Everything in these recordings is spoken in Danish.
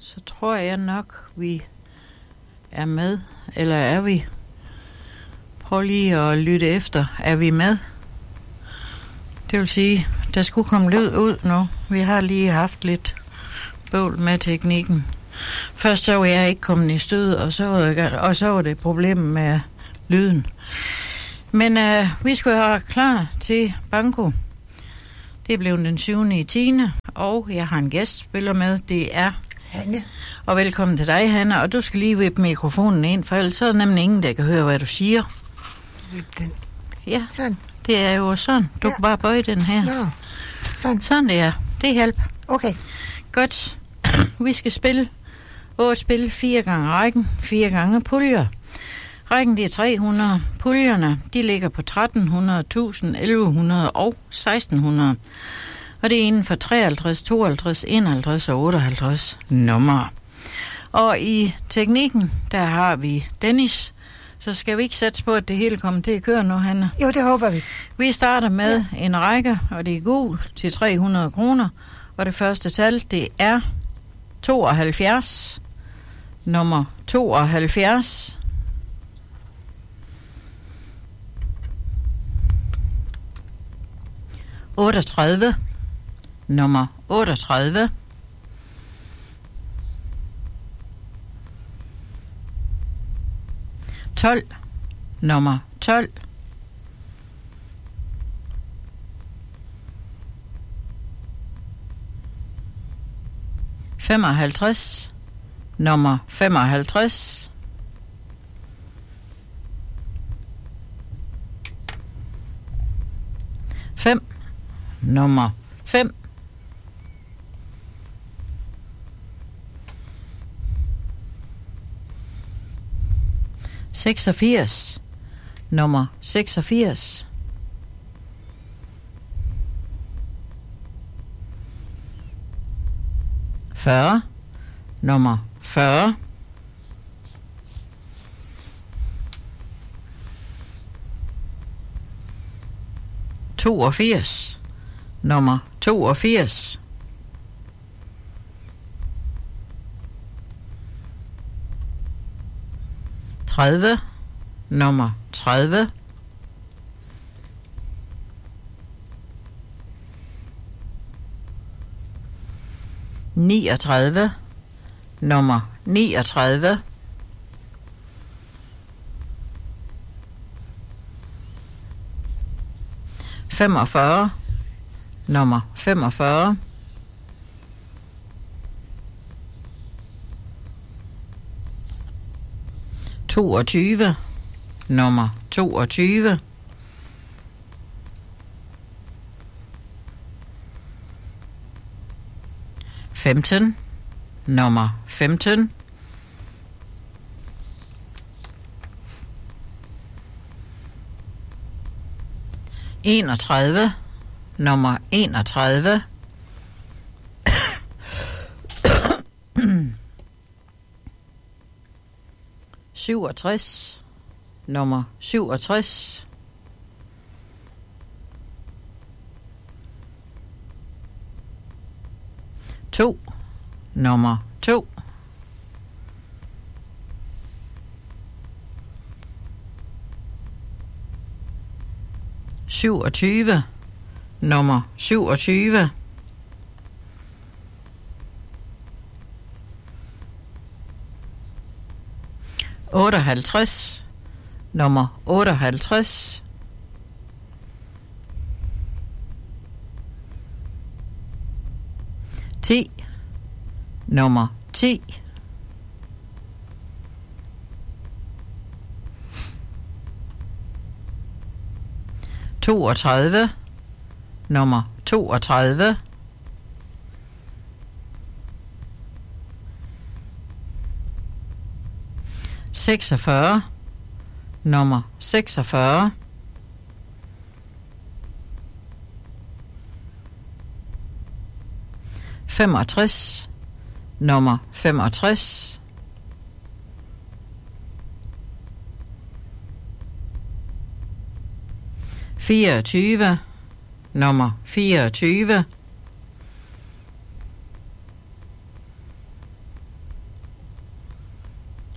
så tror jeg nok, vi er med. Eller er vi? Prøv lige at lytte efter. Er vi med? Det vil sige, der skulle komme lyd ud nu. Vi har lige haft lidt bøvl med teknikken. Først så var jeg ikke kommet i stød, og så var det problem med lyden. Men vi skulle være klar til banko. Det er blevet den 7.10. Og jeg har en gæstspiller med. Det er Hanne. Og velkommen til dig, Hanne. Og du skal lige vippe mikrofonen ind, for ellers så er der nemlig ingen, der kan høre, hvad du siger. Den. Ja, sådan. Det er jo sådan. Du kan bare bøje den her. Nå, sådan. Sådan det er. Det hjælp. Okay. Godt. Vi skal spille 8 spil, 4 gange rækken, 4 gange puljer. Rækken det er 300. Puljerne, de ligger på 1300, 1000, 1100 og 1600. Og det er inden for 53, 52, 51 og 58 numre. Og i teknikken, der har vi Dennis. Så skal vi ikke sætte på, at det hele kommer til at køre nu, Hanne? Jo, det håber vi. Vi starter med en række, og det er gul til 300 kroner. Og det første tal, det er 72. Nummer 72. 38. Nummer 38. 12. Nummer 12. 55. Nummer 55. 5. Nummer 5. 86. Nummer 86. 40. Nummer 40. 82. Nummer 82. 30. Nummer 30. 39. Nummer 39. 45. Nummer 45. 22. Nummer 22. 15. Nummer 15. 31. Nummer 31. 67. Nummer 67. 2. Nummer 2. 27. Nummer 27. 58. Nummer 58. 10. Nummer 10. 32. Nummer 32. 46. Nummer 46. 65. Nummer 65. 24. Nummer 24.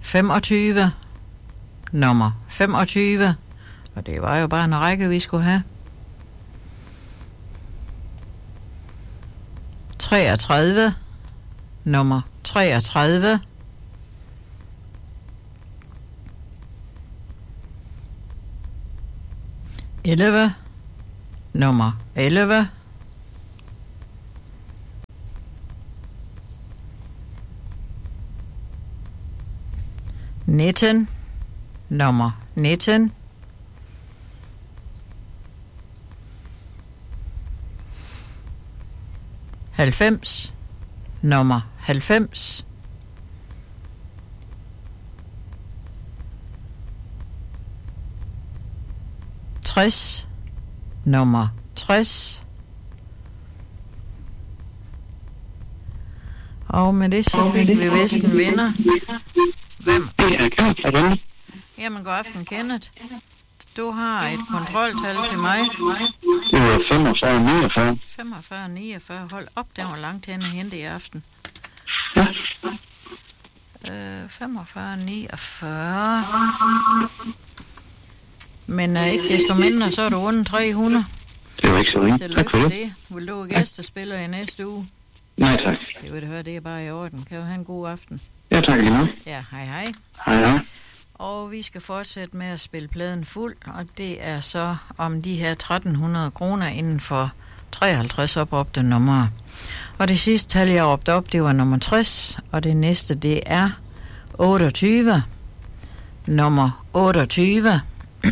25. Nummer 25. Og det var jo bare en række, vi skulle have. 33. Nummer 33. 11. Nummer 11. 19. Nummer 19. 90. Nummer 90. 60. Nummer 60. Og med det så fik vi vist en vinder. Hvem? Jamen, god aften, Kenneth. Du har et kontroltal til mig. Det var 45,49. Hold op, den var langt hen at hente i aften. Ja. 45,49. Men ikke desto mindre, så er du vundet 300. Det var ikke så ringe. Tak for det. Det. Vil du gæstespiller i næste uge? Nej, tak. Det vil du høre, det er bare i orden. Kan du have en god aften? Ja, tak lige meget. Ja, hej hej. Hej, hej. Og vi skal fortsætte med at spille pladen fuld, og det er så om de her 1300 kroner inden for 53 opråbte numre. Og det sidste tal, jeg råbte op, det var nummer 60, og det næste, det er 28. Nummer 28.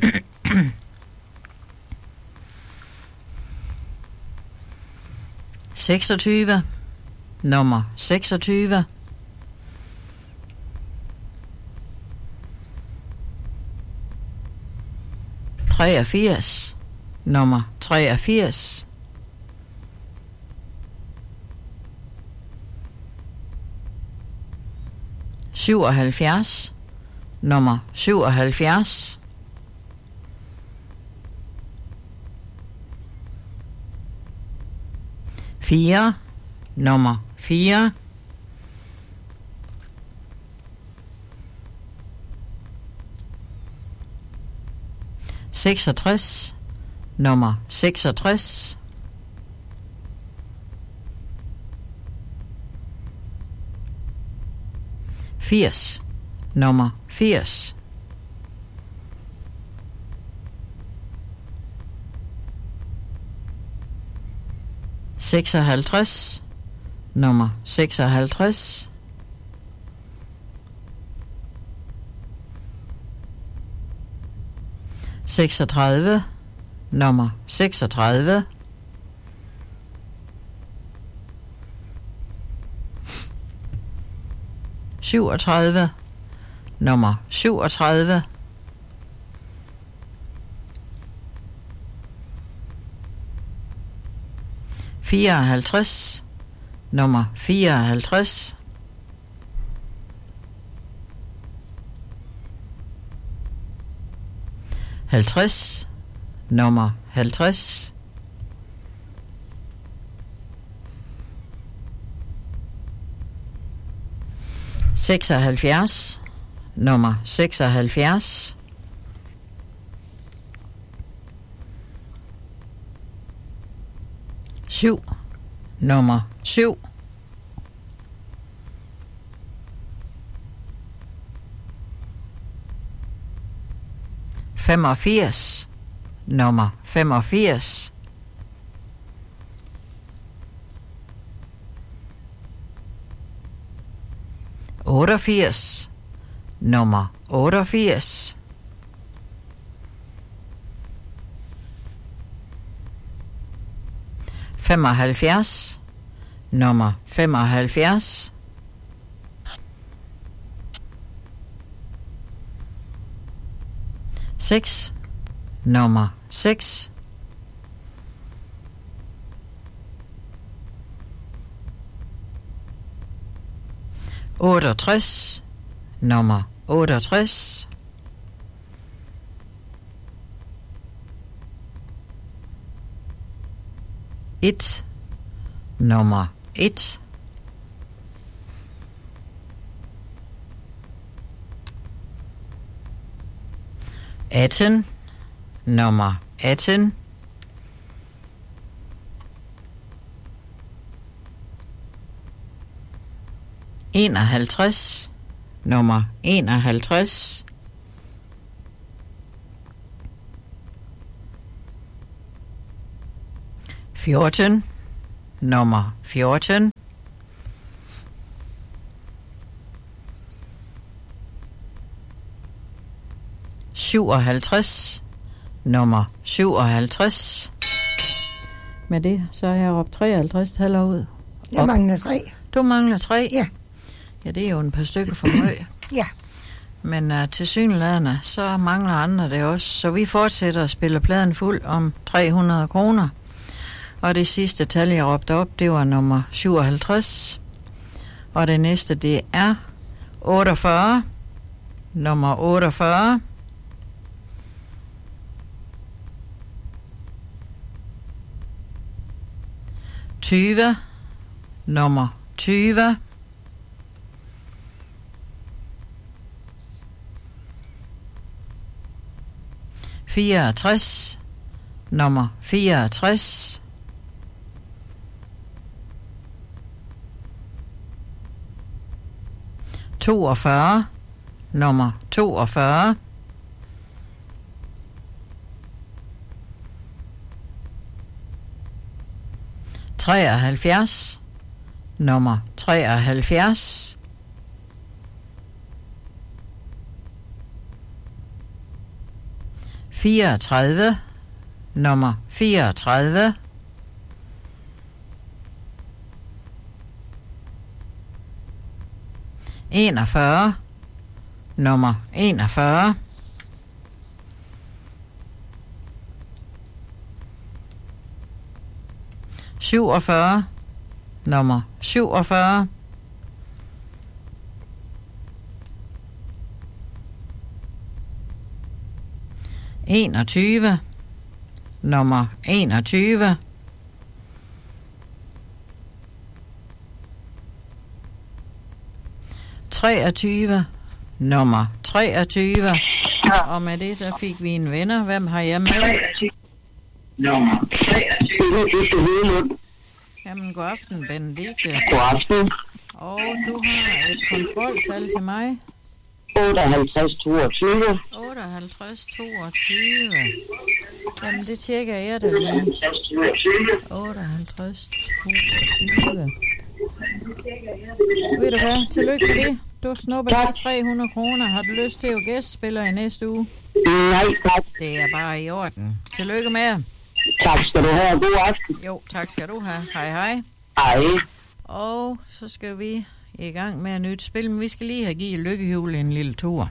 26. Nummer 26. 83. Nummer 83. 77. Nummer 77. 4. Nummer 4. 66. Nummer 66. 80. Nummer 80. 56. Nummer 56. 36. Nummer 36. 37. Nummer 37. 54. Nummer 54. 50. Nummer 50. 76. Nummer 76. 7. Nummer 7. 85. Nummer 85. 88. Nummer 88. 75. Nummer 75. 6. Nummer 6. 68. Nummer 68. 1. Nummer 1. 18. Nummer 18. 51. Nummer 51. 14. Nummer 14. 57. Nummer 57. Med det, så har jeg råbt 53 taler ud. Jeg mangler 3. Du mangler 3? Ja. Ja, det er jo en par stykker for meget. Ja. Men til synlædende, så mangler andre det også. Så vi fortsætter at spille pladen fuld om 300 kroner. Og det sidste tal, jeg råbte op, det var nummer 57. Og det næste, det er 48. Nummer 48. 20. Nummer 20. 64. Nummer 64. 42. Nummer 42. 73. Nummer 73. 34. Nummer 34. 41. Nummer 41. 47. Nummer 47. 21. Nummer 21. 23. Nummer 23. Og med det, så fik vi en venner. Hvem har jeg med? Nummer 23. Jamen, god aften, Benedikte. God aften. Og du har et kontroltal til mig. 58, 22. 58, 22. Jamen, det tjekker jeg da lige. 58, 22. Ved du hvad? Tillykke med det. Du snupper de 300 kroner. Har du lyst til at gæstspiller i næste uge? Nej, tak. Det er bare i orden. Tillykke med. Tak skal du have. God aften. Jo, tak skal du have. Hej, hej. Hej. Og så skal vi i gang med et nyt spil, men vi skal lige have givet Lykkehjul en lille tur.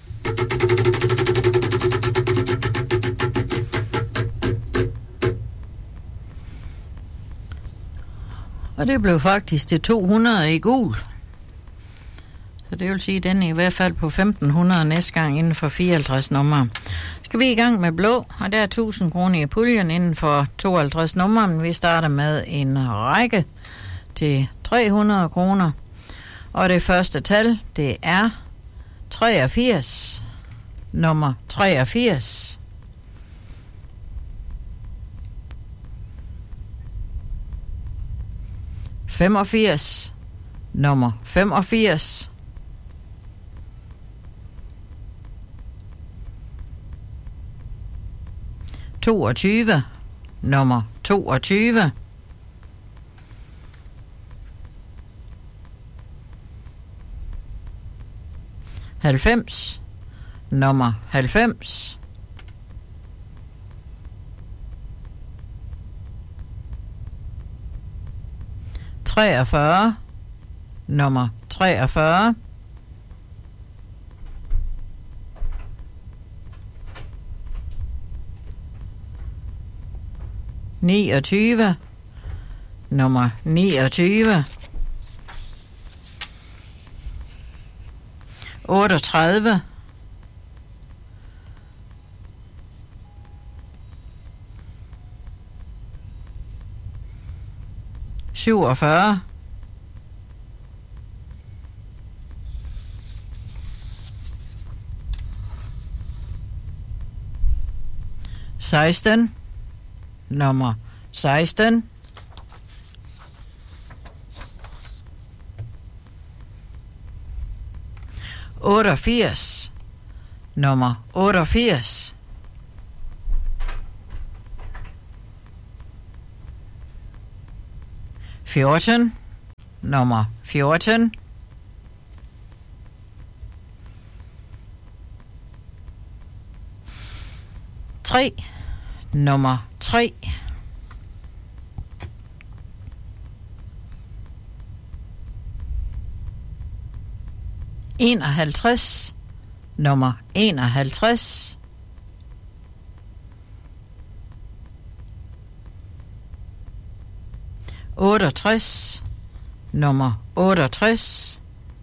Og det blev faktisk til 200 i gul. Så det vil sige, at den er i hvert fald på 1500 næste gang inden for 54 numre. Skal vi i gang med blå, og der er 1000 kroner i puljen inden for 52 numre, men vi starter med en række til 300 kroner. Og det første tal, det er 83. Nummer 83. 85. Nummer 85. 22. Nummer 22. 90. Nummer 90. 43. Nummer 43. 29. Nummer 29. 38. 47. 48. 16. Nummer 16. 88. Nummer 88. 14. Nummer 14. 3. Nummer 3. 51. Nummer 51. 68. Nummer 68.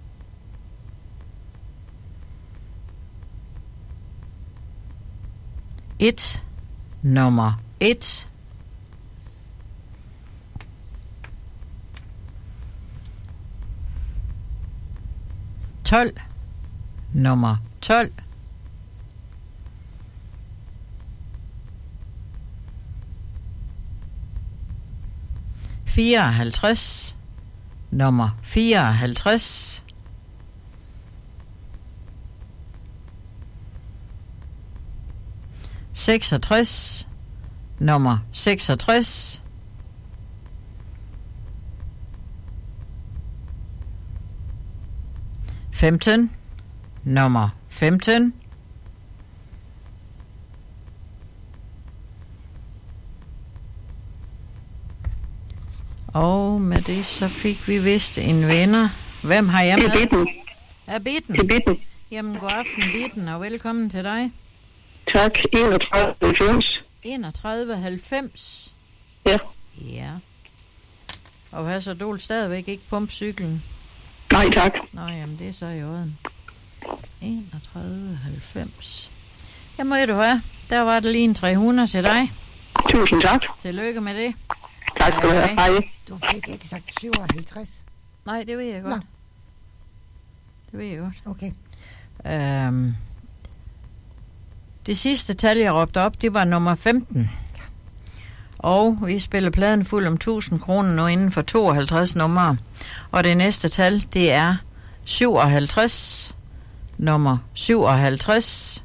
1. Nummer 1. 12. Nummer 12. 54. Nummer 54. 66. Nummer 66. 15. Nummer 15. Og med det så fik vi vist en vinder. Hvem har jeg med? Det er Bitten. Er Bitten? Det er Bitten. Jamen, god aften, Bitten, og velkommen til dig. Tak. 31,90. 31,90. Ja. Ja. Og hvad så, du vil stadigvæk ikke pumpe cyklen? Nej, tak. Nå, jamen, det er så i orden. 31,90. Ja, må du have. Der var det lige en 300 til dig. Tusind tak. Tillykke med det. Tak skal du have. Hej. Du fik ikke sagt 57. Nej, det ved jeg godt. Nå. Det ved jeg godt. Okay. Det sidste tal, jeg råbte op, det var nummer 15. Og vi spiller pladen fuld om 1000 kroner nu inden for 52 numre. Og det næste tal, det er 57. Nummer 57.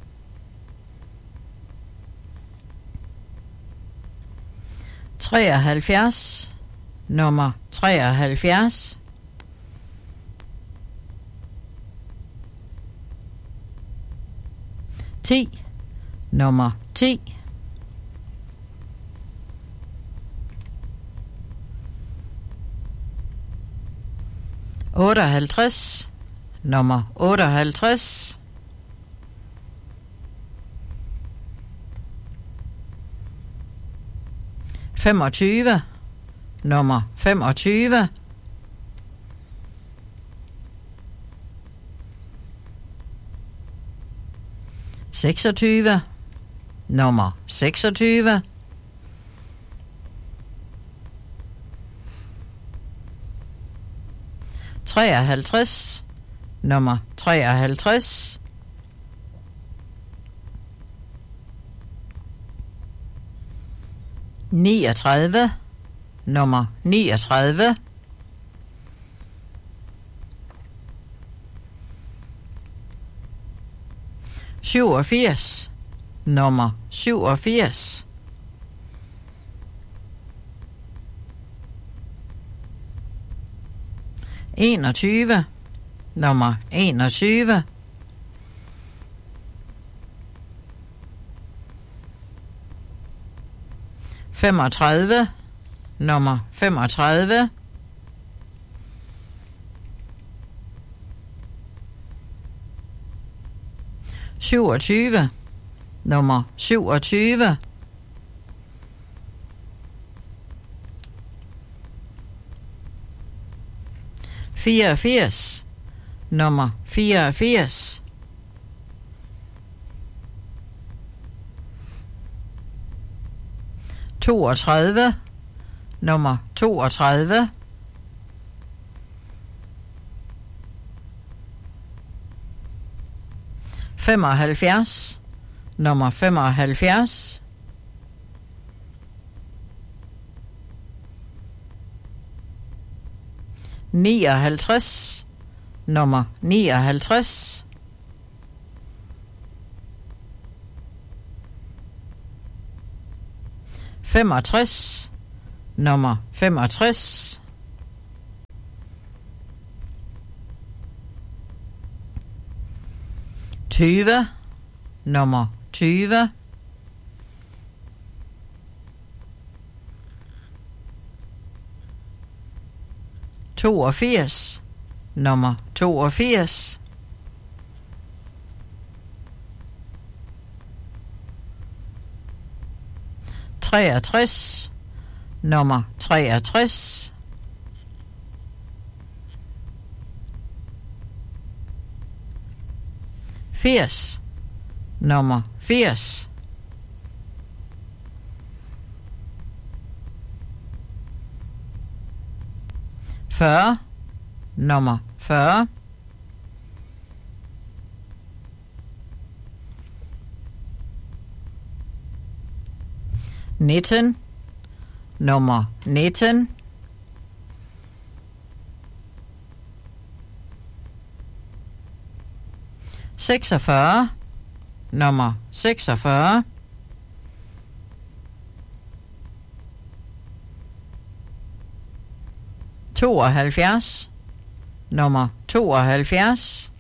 73. Nummer 73. 10. Nummer 10. 58. Nummer 58. 25. Nummer 25. 26. Nummer 26. 53. Nummer 53. 39. Nummer 39. 87. Nummer 87. 21. Nummer 21. 35. Nummer 35. 27. Nummer 27. 84. Nummer 84. 32. Nummer 32. 75. Nummer 75. 59. Nummer 59. 65. Nummer 65. 20. Nummer 20. 82. Nummer 82. 63. Nummer 63. 80. Nummer 80. 40. Nummer 40. 19. Nummer 19. 46. Nummer 46. 72. Nummer 72.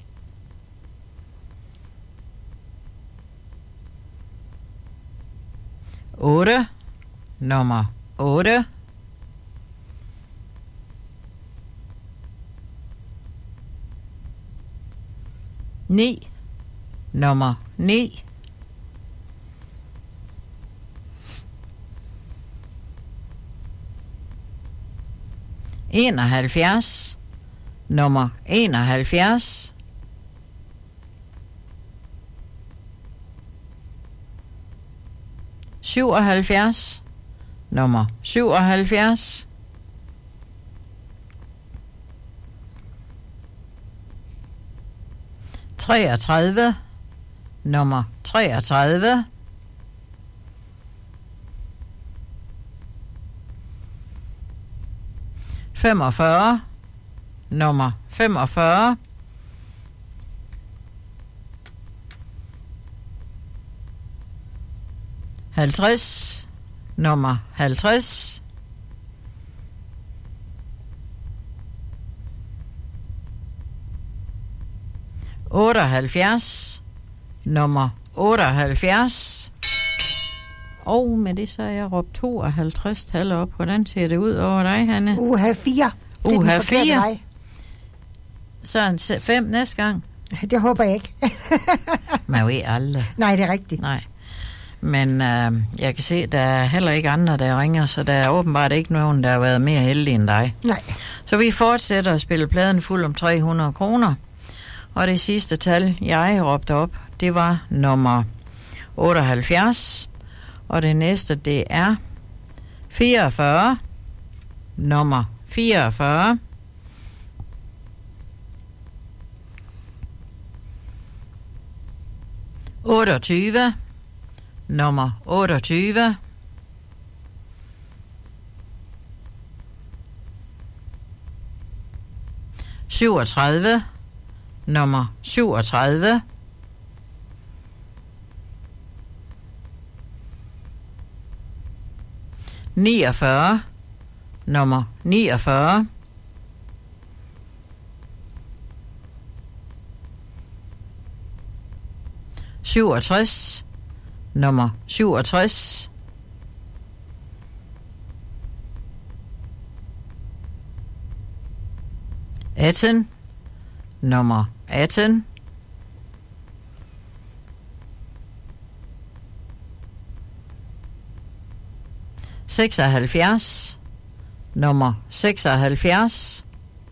8. Nummer 8. 9. Nummer 9. 71. Nummer 71. 77. Nummer 77. 33. Nummer 33. 45. Nummer 45. 50. Nummer 50. 78. Nummer 78. Og med det så er jeg råbt 52 tal op. Hvordan ser det ud over dig, Hanne? UH4. UH4. Så en 5 næste gang. Det håber jeg ikke. Man ved aldrig. Nej, det er rigtigt. Nej. Men jeg kan se, der er heller ikke andre, der ringer, så der er åbenbart ikke nogen, der har været mere heldige end dig. Nej. Så vi fortsætter at spille pladen fuld om 300 kroner. Og det sidste tal, jeg råbte op, det var nummer 78. Og det næste, det er 44. Nummer 44. 28. Nummer 28. 37. Nummer 37. 49. Nummer 49. 67. Nummer 67. 18. Nummer 18. 76. Nummer 76.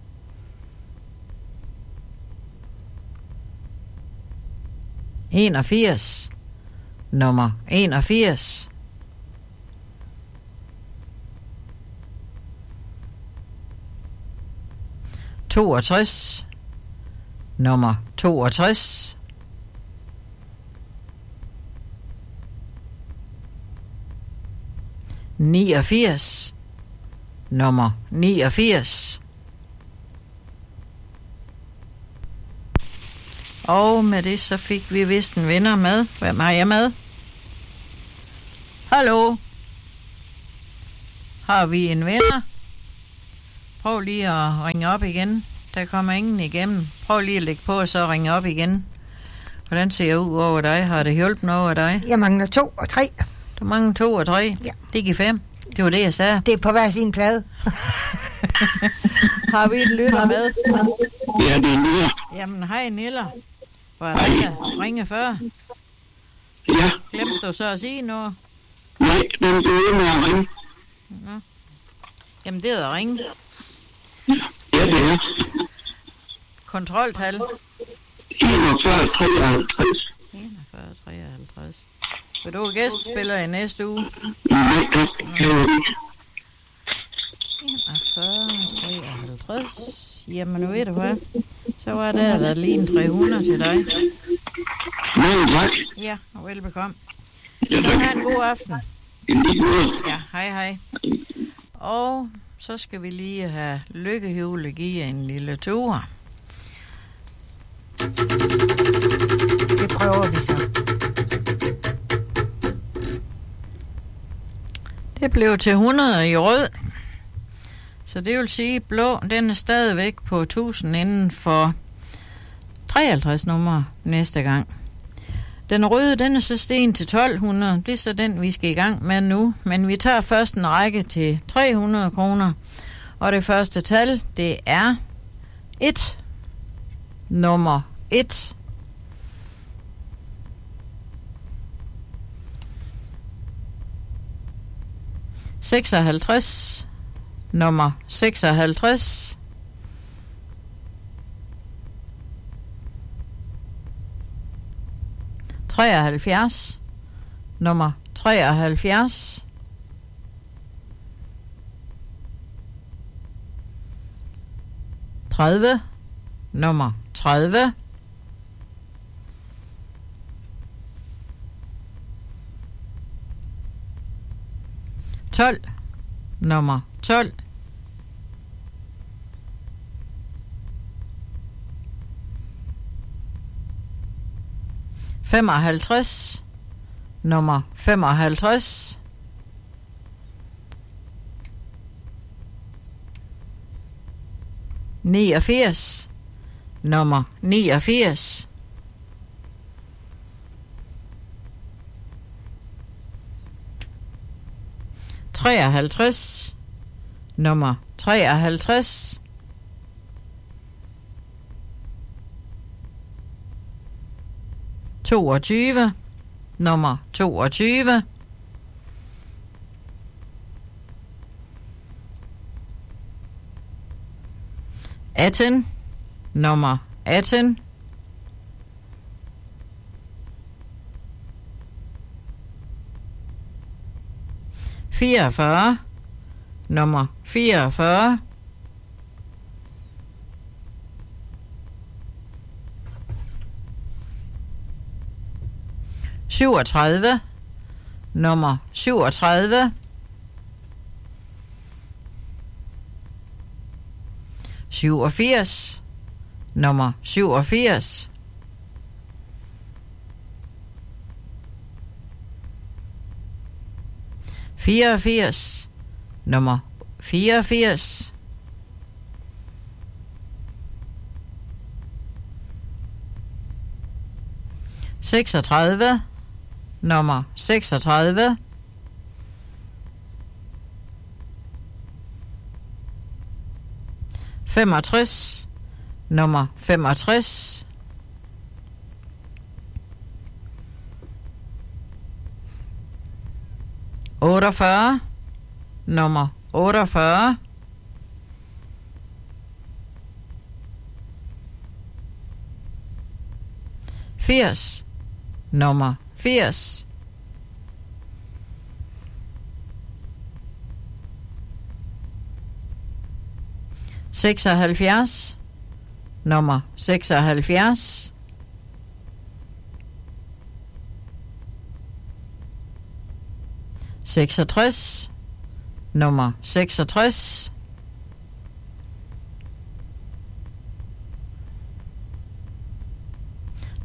81. Nummer 81. 62. Nummer 62. 89. Nummer 89. Og med det, så fik vi vist en vinder med. Hvem har jeg med? Hallo? Har vi en vinder? Prøv lige at ringe op igen. Der kommer ingen igennem. Prøv lige at lægge på, og så ringe op igen. Hvordan ser jeg ud over dig? Har det hjulpet noget over dig? Jeg mangler 2 og 3. Du mangler 2 og 3? Ja. Det giver 5. Det var det, jeg sagde. Det er på hver sin plade. Har vi et lytter med? Ja, det er Niller. Jamen, hej Niller. Var der ringe før? Ja. Glemte du så at sige noget? Nej, den blev ved med at ringe. Nå. Jamen, det er at ringe. Ja, det er. Kontroltal. 41,53. 41,53. Vil du gæstspiller i næste uge? Nej, tak. Kan jeg ikke. 41,53. Jamen, nu ved du hvad? Så var der lige en 300 til dig. Mange tak. Ja, og velbekomme. Ja, tak. Ha' en god aften. En lige måde. Ja, hej. Og så skal vi lige have lykkehjulet give en lille tur. Det prøver vi så. Det blev til 100 i rød. Så det vil sige, at blå, den er stadigvæk på 1000 inden for 53 numre næste gang. Den røde, den er så sten til 1200. Det er så den, vi skal i gang med nu. Men vi tager først en række til 300 kroner. Og det første tal, det er 1. Nummer 1. ...56... nummer 56... ...73... nummer 73... ...30... nummer 30... ...12... nummer 12... ...55... nummer 55... ...89... nummer 89... ...53... nummer 53... ...22... nummer 22... ...18... nummer 18... ...44... nummer 44... ...37... nummer 37... ...87... nummer 87... ...84... nummer 84... ...36... nummer 36... ...65... nummer 65... ...48... nummer 48... ...80... nummer 80... ...76... nummer 76... ...66... nummer 66...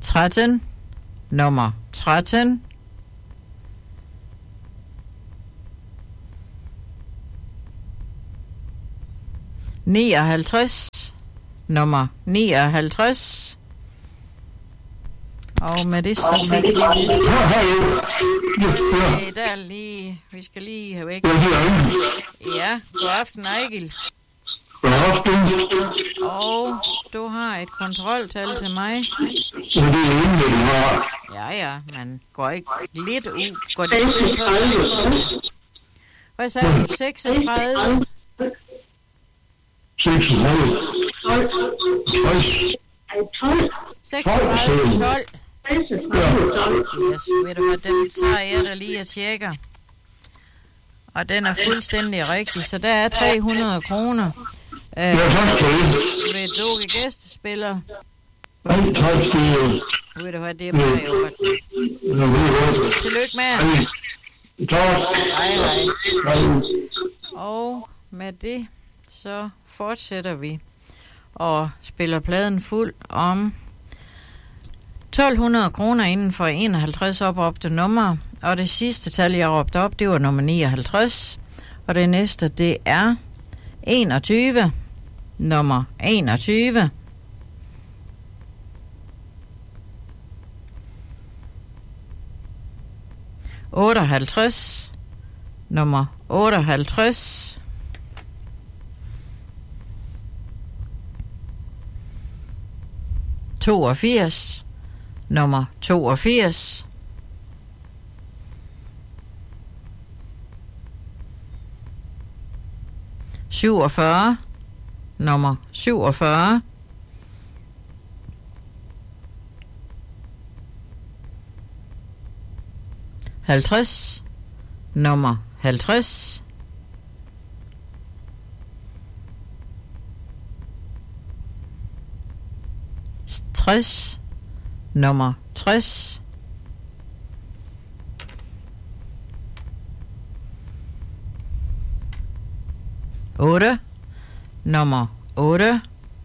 13. Nummer 13. 59. Nummer 59. Og med det så fik vi det. Okay, der er lige... Vi skal lige have væk. Ja, god aften, Ejgil. Og du har et kontroltal til mig. Ja, man går ikke lidt ud. Går det ud på? Hvad sagde du? 36? 36. 36, 12. Yes, ved du hvad, den tager jeg der lige og tjekker. Og den er fuldstændig rigtig, så der er 300 kroner. Ved du gæstespiller? Ved du hvad, det er bare jo godt. Tillykke med. Hej. Og med det, så fortsætter vi og spiller pladen fuld om 1200 kroner inden for 51 opråbte numre. Og det sidste tal, jeg råbte op, det var nummer 59. Og det næste, det er 21. Nummer 21. Nummer 58. 82. Nummer 82. 47. Nummer 47. 50. Nummer 50. 60. Nummer 60. 8. Nummer 8.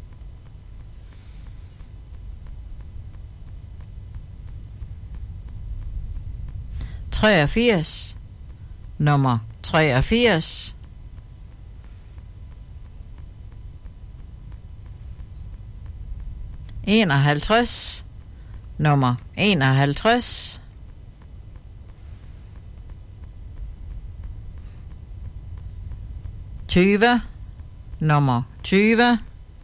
83. Nummer 83. 51. Nummer 51. 20. Nummer 20.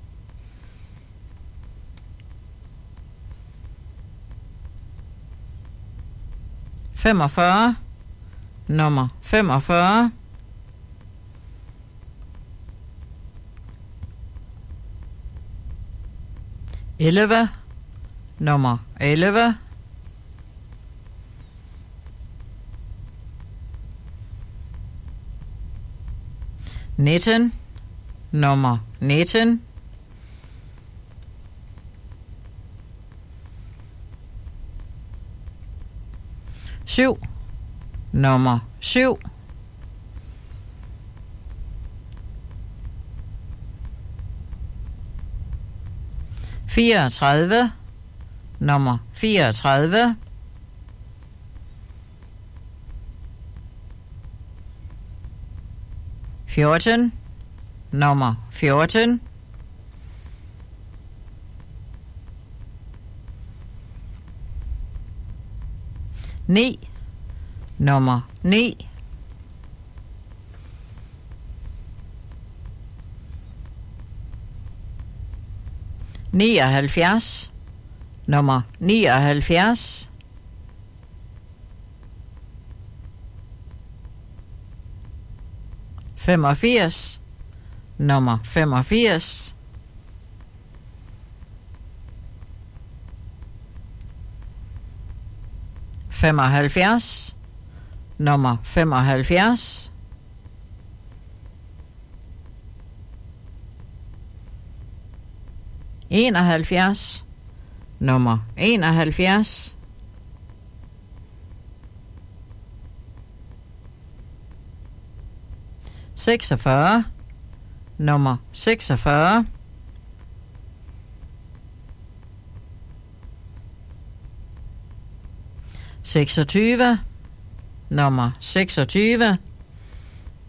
45. Nummer 45. 11. Nummer 11. 19. Nummer 19. 7. Nummer 7. 34. Nummer 34. 14. Nummer 14. 9. Nummer 9. 79. Nummer 79. 85. Nummer 85. 75. Nummer 75. 71. Nummer 71. 46. Nummer 46. 26. Nummer 26.